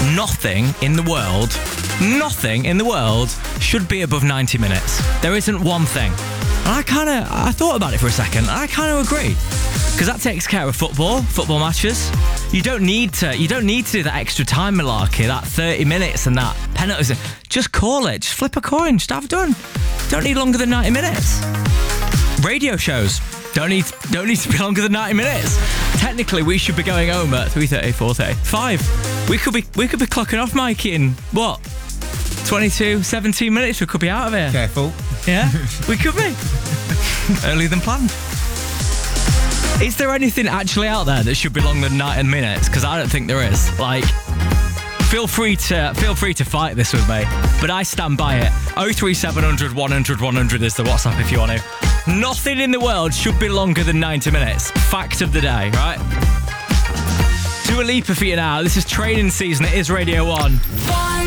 nothing in the world should be above 90 minutes. There isn't one thing. And I thought about it for a second. I kind of agree. Because that takes care of football matches. You don't need to do that extra time malarkey, that 30 minutes and that penalties. Just call it. Just flip a coin. Just have it done. Don't need longer than 90 minutes. Radio shows don't need to be longer than 90 minutes. Technically, we should be going home at 3:30, 4:30, 5. We could be clocking off, Mikey, in what? 22, 17 minutes. We could be out of here. Careful. Yeah, we could be. Earlier than planned. Is there anything actually out there that should be longer than 90 minutes? Because I don't think there is. Like, feel free to fight this with me, but I stand by it. 03700 100 100 is the WhatsApp if you want to. Nothing in the world should be longer than 90 minutes. Fact of the day, right? Dua Lipa for you now. This is training season. It is Radio 1.